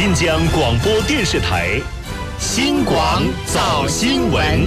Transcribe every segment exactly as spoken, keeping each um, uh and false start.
新疆广播电视台新广早新闻。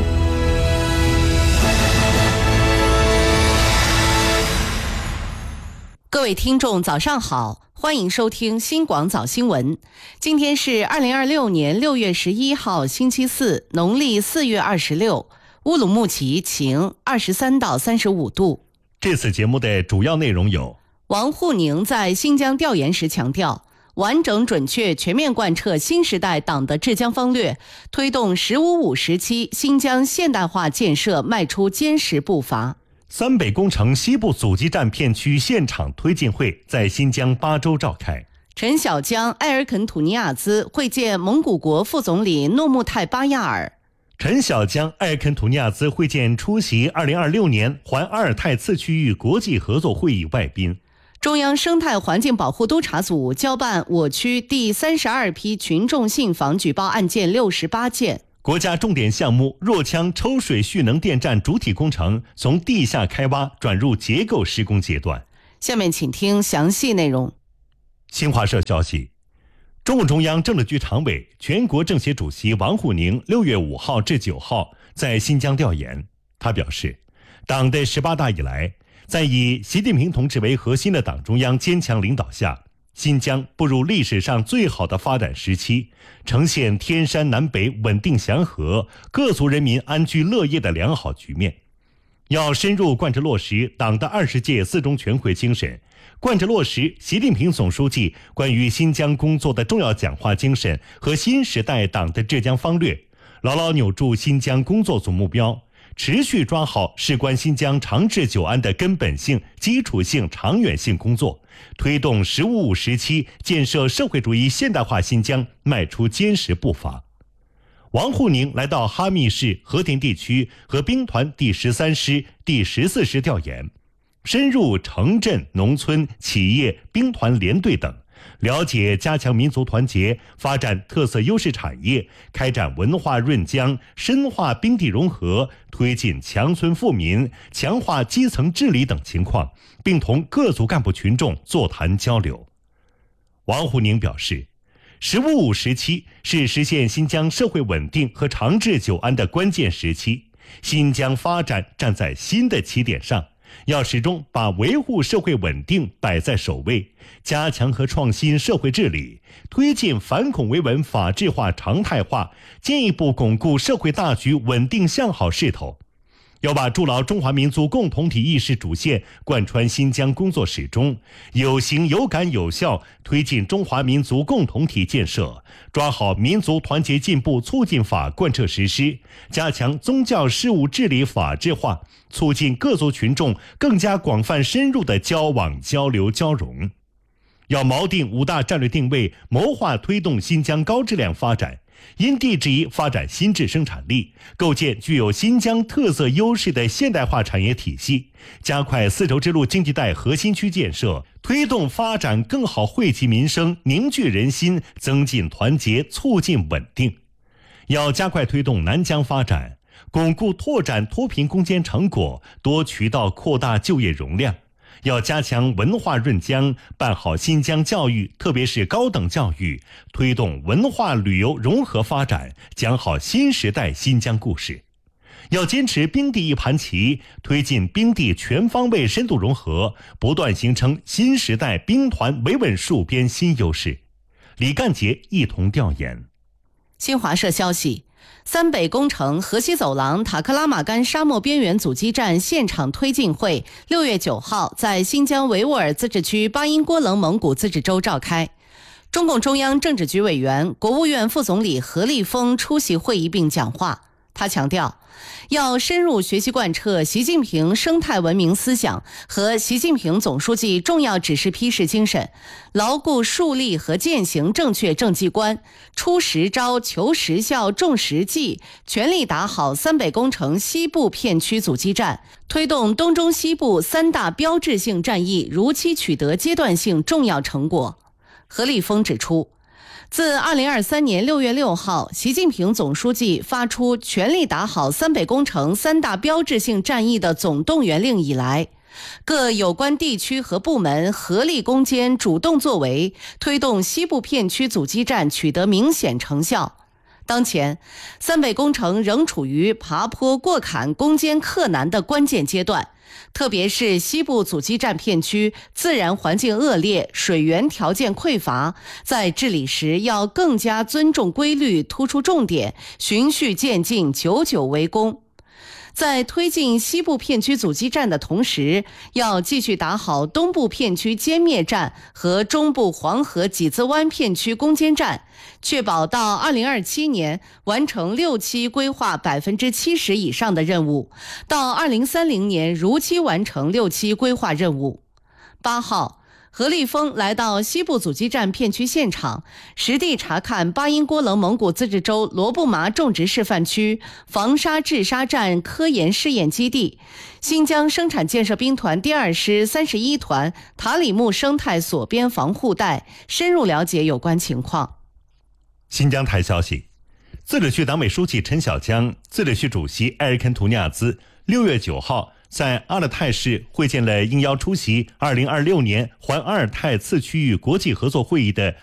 各位听众早上好，欢迎收听新广早新闻。今天是二零二六年六月十一号星期四，农历四月二十六，乌鲁木齐晴，二十三到三十五度。 这次节目的主要内容有： 王沪宁在新疆调研时强调，完整准确全面贯彻新时代党的治疆方略，推动十五五时期新疆现代化建设迈出坚实步伐。 三北工程西部阻击战片区现场推进会在新疆巴州召开。 陈小江、埃尔肯土尼亚兹会见蒙古国副总理诺木泰巴亚尔。 陈小江、埃尔肯土尼亚兹会见出席二零二六年环阿尔泰次区域国际合作会议外宾。 中央生态环境保护督察组交办我区第三十二批群众信访举报案件六十八件。 国家重点项目若羌抽水蓄能电站主体工程从地下开挖转入结构施工阶段。 下面请听详细内容。 新华社消息，中共中央政治局常委、全国政协主席王沪宁六月五号至九号在新疆调研。他表示，党的十八大以来，在以习近平同志为核心的党中央坚强领导下，新疆步入历史上最好的发展时期，呈现天山南北稳定祥和、各族人民安居乐业的良好局面。要深入贯彻落实党的二十届四中全会精神，贯彻落实习近平总书记关于新疆工作的重要讲话精神和新时代党的治疆方略，牢牢扭住新疆工作总目标，持续抓好事关新疆长治久安的根本性、基础性、长远性工作，推动“十五五”时期建设社会主义现代化新疆迈出坚实步伐。王沪宁来到哈密市和田地区和兵团第十三师、第十四师调研，深入城镇、农村、企业、兵团连队等，了解加强民族团结、发展特色优势产业、开展文化润疆、深化兵地融合、推进强村富民、强化基层治理等情况，并同各族干部群众座谈交流。王沪宁表示，十五五时期是实现新疆社会稳定和长治久安的关键时期，新疆发展站在新的起点上，要始终把维护社会稳定摆在首位，加强和创新社会治理，推进反恐维稳法治化常态化，进一步巩固社会大局稳定向好势头。要把筑牢中华民族共同体意识主线贯穿新疆工作始终，有形有感有效推进中华民族共同体建设，抓好民族团结进步促进法贯彻实施，加强宗教事务治理法治化，促进各族群众更加广泛深入的交往交流交融。要锚定五大战略定位，谋划推动新疆高质量发展，因地制宜发展新质生产力，构建具有新疆特色优势的现代化产业体系，加快丝绸之路经济带核心区建设，推动发展更好惠及民生、凝聚人心、增进团结、促进稳定。要加快推动南疆发展，巩固拓展脱贫攻坚成果，多渠道扩大就业容量。要加强文化润疆，办好新疆教育，特别是高等教育，推动文化旅游融合发展，讲好新时代新疆故事。要坚持兵地一盘棋，推进兵地全方位深度融合，不断形成新时代兵团维稳戍边新优势。李干杰一同调研。 新华社消息，三北工程河西走廊塔克拉玛干沙漠边缘阻击战现场推进会六月九号在新疆维吾尔自治区巴音郭楞蒙古自治州召开。中共中央政治局委员、国务院副总理何立峰出席会议并讲话。他强调，要深入学习贯彻习近平生态文明思想和习近平总书记重要指示批示精神，牢固树立和践行正确政绩观，出实招、求实效、重实际，全力打好三北工程西部片区阻击战，推动东中西部三大标志性战役如期取得阶段性重要成果。何立峰指出，自二零二三年六月六号，习近平总书记发出全力打好三北工程三大标志性战役的总动员令以来， 各有关地区和部门合力攻坚主动作为，推动西部片区阻击战取得明显成效。当前，三北工程仍处于爬坡过坎、攻坚克难的关键阶段。特别是西部阻击战片区自然环境恶劣，水源条件匮乏，在治理时要更加尊重规律，突出重点，循序渐进，久久为功。在推进西部片区阻击战的同时，要继续打好东部片区歼灭战和中部黄河几兹湾片区攻坚战，确保到二零二七年完成六期规划百分之七十以上的任务，到二零三零年如期完成六期规划任务。八号，何立峰来到西部阻击战片区现场，实地查看巴音郭楞蒙古自治州罗布麻种植示范区防沙治沙站科研试验基地、新疆生产建设兵团第二师三十一团塔里木生态锁边防护带，深入了解有关情况。 新疆台消息，自治区党委书记陈小江、自治区主席埃尔肯图尼亚兹六月九号在阿勒泰市会见了应邀出席二零二六年环阿尔泰次区域国际合作会议的